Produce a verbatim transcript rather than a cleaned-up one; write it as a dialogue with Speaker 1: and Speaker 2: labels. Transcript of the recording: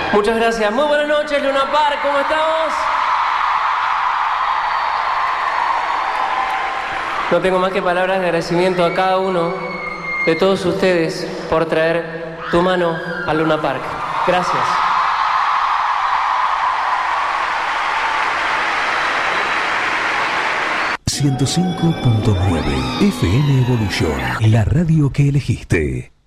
Speaker 1: Muchas gracias. Muy buenas noches, Luna Park. ¿Cómo estamos? No tengo más que palabras de agradecimiento a cada uno de todos ustedes por traer tu mano a Luna Park. Gracias.
Speaker 2: ciento cinco punto nueve F M Evolución, la radio que elegiste.